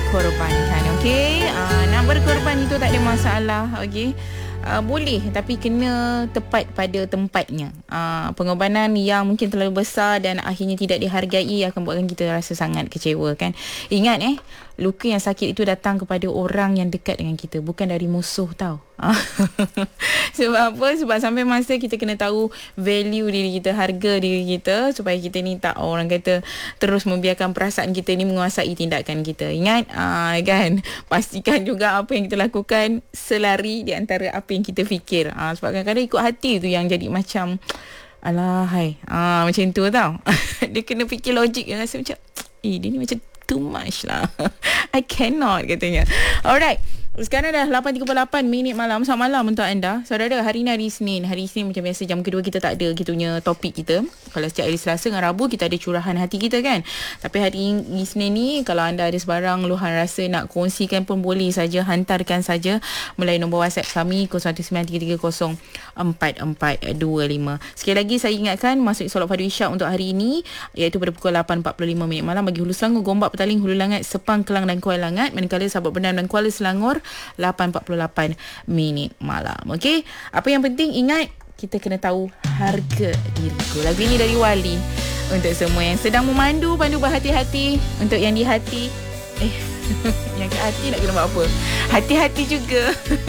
berkorbankan. Okey, nak berkorban itu tak ada masalah. Okey, boleh, tapi kena tepat pada tempatnya. Pengorbanan yang mungkin terlalu besar dan akhirnya tidak dihargai akan buatkan kita rasa sangat kecewa kan. Ingat luka yang sakit itu datang kepada orang yang dekat dengan kita, bukan dari musuh tau. Sebab apa? Sebab sampai masa kita kena tahu value diri kita, harga diri kita, supaya kita ni tak, orang kata, terus membiarkan perasaan kita ni menguasai tindakan kita. Ingat kan, pastikan juga apa yang kita lakukan selari di antara apa yang kita fikir. Sebab kadang-kadang ikut hati tu yang jadi macam alahai, macam tu tau. Dia kena fikir logik, dia rasa macam dia ni macam too much lah. I cannot, katanya. Alright, sekarang dah 8.38 minit malam. Selamat malam untuk anda. Saudara, hari ni hari Isnin. Hari Isnin macam biasa, jam kedua kita tak ada kita punya topik kita. Kalau setiap hari Selasa dengan Rabu kita ada curahan hati kita kan. Tapi hari Isnin ni, kalau anda ada sebarang luahan rasa nak kongsikan pun boleh saja, hantarkan saja melalui nombor WhatsApp kami 0193304425. Sekali lagi saya ingatkan, masuk solat fardu isyak untuk hari ini iaitu pada pukul 8.45 minit malam bagi Hulu Selangor, Gombak, Petaling, Hulu Langat, Sepang, Kelang dan Kuala Langat. Manakala Sabak Bernam dan Kuala Selangor 8.48 minit malam. Okey, apa yang penting ingat, kita kena tahu harga diriku. Lagu ini dari Wali untuk semua yang sedang memandu, pandu berhati-hati. Untuk yang di hati, yang ke hati nak kena buat apa? Hati-hati juga.